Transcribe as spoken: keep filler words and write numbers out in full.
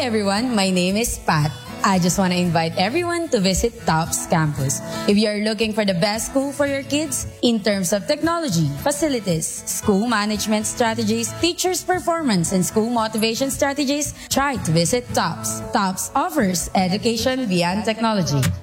everyone, my name is Pat. I just want to invite everyone to visit TOPS Campus. If you are looking for the best school for your kids in terms of technology, facilities, school management strategies, teachers' performance, and school motivation strategies, try to visit TOPS. TOPS offers education beyond technology.